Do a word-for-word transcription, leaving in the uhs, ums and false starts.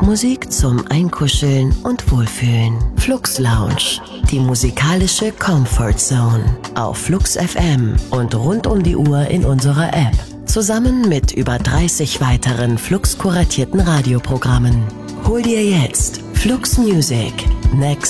Popmusik zum Einkuscheln und Wohlfühlen. Flux Lounge, die musikalische Comfort Zone. Auf Flux F M und rund um die Uhr in unserer App. Zusammen mit über dreißig weiteren Flux kuratierten Radioprogrammen. Hol dir jetzt Flux Music. Next